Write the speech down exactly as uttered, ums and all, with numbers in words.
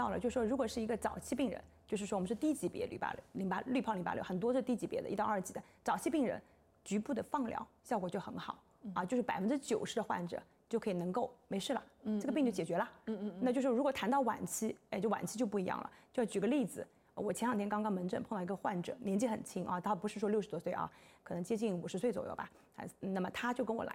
到了，就是说如果是一个早期病人，就是说我们是低级别淋巴淋巴滤泡淋巴瘤，很多是低级别的，一到二级的早期病人，局部的放疗效果就很好啊，就是百分之九十的患者就可以能够没事了，嗯，这个病就解决了，嗯嗯，那就是如果谈到晚期，哎，就晚期就不一样了。就举个例子，我前两天刚刚门诊碰到一个患者，年纪很轻啊，他不是说六十多岁啊，可能接近五十岁左右吧，啊，那么他就跟我来